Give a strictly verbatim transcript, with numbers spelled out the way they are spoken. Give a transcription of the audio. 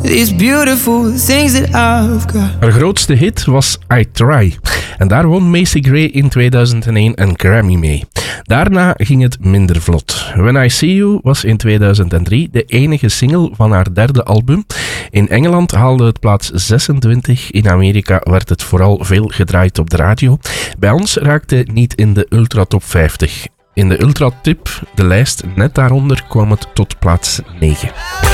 these beautiful things that I've got. Haar grootste hit was I Try. En daar won Macy Gray in tweeduizend één een Grammy mee. Daarna ging het minder vlot. When I See You was in tweeduizend drie de enige single van haar derde album. In Engeland haalde het plaats zesentwintig. In Amerika werd het vooral veel gedraaid op de radio. Bij ons raakte het niet in de Ultra Top vijftig. In de Ultra Tip, de lijst net daaronder, kwam het tot plaats negen.